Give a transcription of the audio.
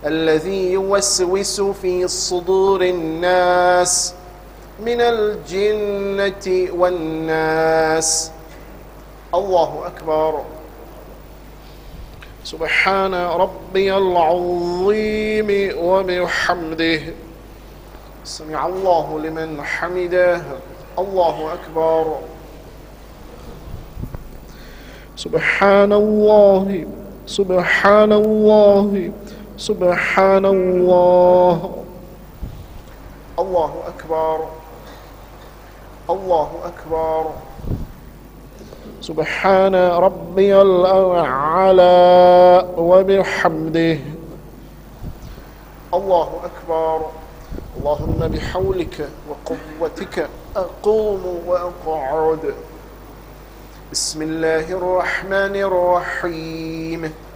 الذي يوسوس في صدور الناس من الجنة والناس. الله أكبر. سبحان ربي العظيم وبحمده. سمع الله لمن حمده. الله أكبر. سبحان الله سبحان الله سبحان الله. الله أكبر. الله أكبر. سبحان ربي الأعلى وبحمده. الله أكبر. اللهم بحولك وقوتك أقوم وأقعد. بسم الله الرحمن الرحيم.